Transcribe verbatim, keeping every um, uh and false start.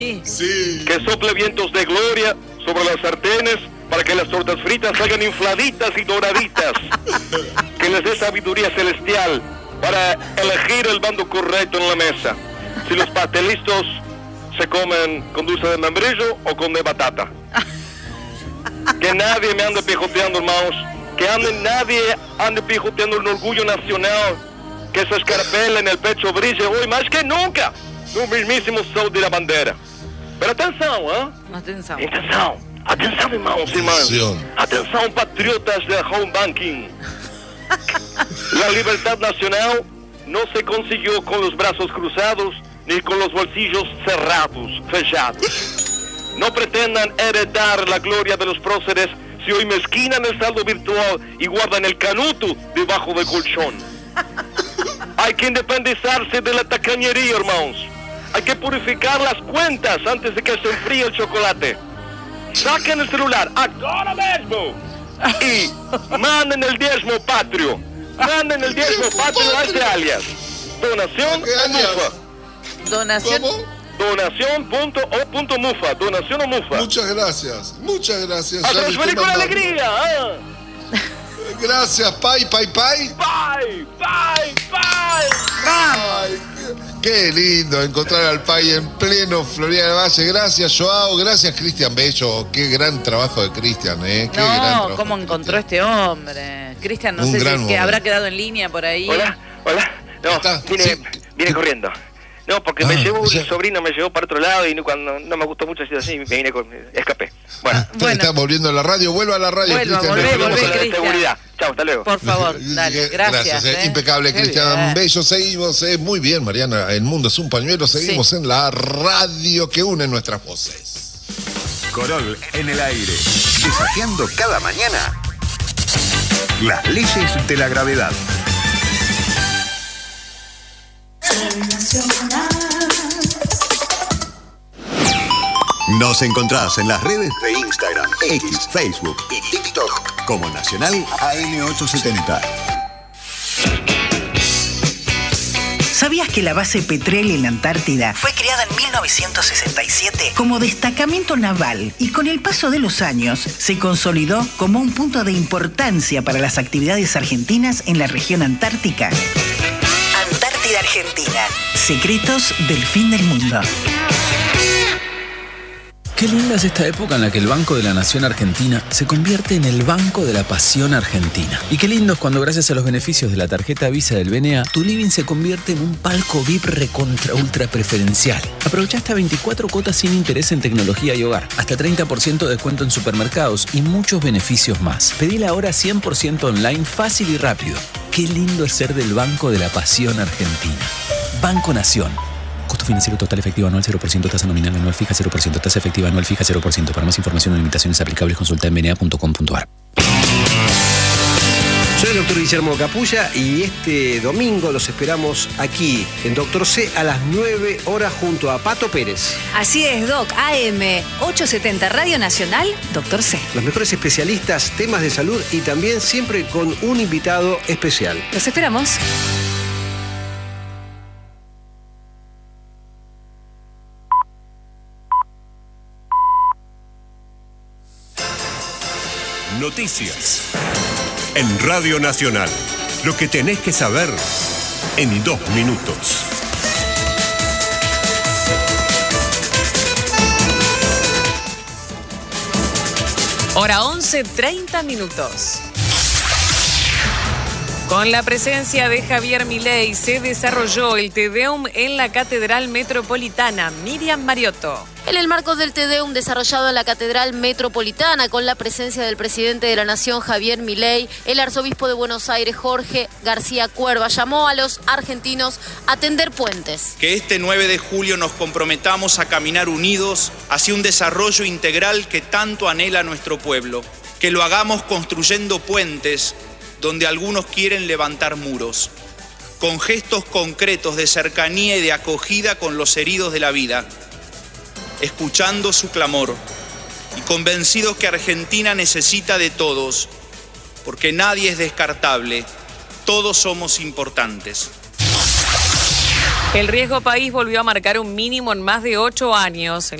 Sí. Que sople vientos de gloria sobre las sartenes para que las tortas fritas salgan infladitas y doraditas. Que les dé sabiduría celestial para elegir el bando correcto en la mesa. Si los pastelistas se comen con dulce de membrillo o con de batata. Que nadie me ande pijoteando, hermanos. Que ande, nadie ande pijoteando el orgullo nacional. Que esa escarapela en el pecho brille hoy más que nunca. No mismísimo sol de la bandera. Pero atenção, ¿eh? Atenção. Atenção. Atenção, irmãos e irmãs. Atenção, patriotas de home banking. La libertad nacional no se consiguió con los brazos cruzados ni con los bolsillos cerrados, fechados. No pretendan heredar la gloria de los próceres si hoy mezquinan el saldo virtual y guardan el canuto debajo del colchón. Hay que independizarse de la tacañería, hermanos. Hay que purificar las cuentas antes de que se enfríe el chocolate. Saquen el celular ahora mismo y manden el diezmo patrio. Manden el diezmo patrio a este alias. Donación o mufa. Donación. ¿Cómo? Donación punto o punto mufa. Donación o mufa. Muchas gracias, muchas gracias. A Ya le transferir estoy con mandando. alegría. ¿eh? Gracias, Pai, Pai, Pai. Bye, bye, bye. Ay, qué, qué lindo encontrar al Pai en pleno Florida del Valle. Gracias, Joao. Gracias, Cristian Bello. Qué gran trabajo de Cristian, ¿eh? Qué gran No, trabajo ¿cómo de encontró Cristian. este hombre? Cristian, no Un sé si gran es que momento. habrá quedado en línea por ahí. Hola, hola. No, ¿Está? vine, Sí. vine corriendo. No, porque Ah, me llevó un ya. sobrino, me llevó para otro lado y no, cuando no me gustó mucho, así, así me vine con, escapé. Bueno, Está, Bueno. está volviendo a la radio. Vuelva a la radio, Vuelva, Cristian. volvé, Nos vamos volvé, con la de Cristian. seguridad. Chao, hasta luego. Por favor, dale, gracias. eh. ¿eh? Impecable, Qué Cristian bien. Bello. Seguimos, eh. Muy bien, Mariana. El mundo es un pañuelo. Seguimos Sí. en la radio que une nuestras voces. Corol en el aire. Desafiando cada mañana las leyes de la gravedad. Nos encontrás en las redes de Instagram, X, Facebook y TikTok como Nacional A M ochocientos setenta. ¿Sabías que la base Petrel en la Antártida fue creada en mil novecientos sesenta y siete como destacamento naval y con el paso de los años se consolidó como un punto de importancia para las actividades argentinas en la región antártica? Antártida Argentina. Secretos del fin del mundo. Qué linda es esta época en la que el Banco de la Nación Argentina se convierte en el Banco de la Pasión Argentina. Y qué lindo es cuando gracias a los beneficios de la tarjeta Visa del B N A, tu living se convierte en un palco V I P recontra ultra preferencial. Aprovecha hasta veinticuatro cuotas sin interés en tecnología y hogar, hasta treinta por ciento de descuento en supermercados y muchos beneficios más. Pedila ahora cien por ciento online, fácil y rápido. Qué lindo es ser del Banco de la Pasión Argentina. Banco Nación. Costo financiero total efectivo anual cero por ciento, tasa nominal anual fija cero por ciento, tasa efectiva anual fija cero por ciento. Para más información o limitaciones aplicables consulta en b n a punto com punto a r. Soy el doctor Guillermo Capulla y este domingo los esperamos aquí en Doctor C a las nueve horas junto a Pato Pérez. Así es, Doc. A M ochocientos setenta Radio Nacional, Doctor C. Los mejores especialistas, temas de salud y también siempre con un invitado especial. Los esperamos. Noticias en Radio Nacional. Lo que tenés que saber en dos minutos. Hora once, treinta minutos. Con la presencia de Javier Milei se desarrolló el Te Deum en la Catedral Metropolitana. Miriam Mariotto. En el marco del Te Deum desarrollado en la Catedral Metropolitana, con la presencia del presidente de la Nación, Javier Milei, el arzobispo de Buenos Aires, Jorge García Cuerva, llamó a los argentinos a tender puentes. Que este nueve de julio nos comprometamos a caminar unidos hacia un desarrollo integral que tanto anhela nuestro pueblo. Que lo hagamos construyendo puentes donde algunos quieren levantar muros, con gestos concretos de cercanía y de acogida con los heridos de la vida, escuchando su clamor y convencidos que Argentina necesita de todos, porque nadie es descartable, todos somos importantes. El riesgo país volvió a marcar un mínimo en más de ocho años.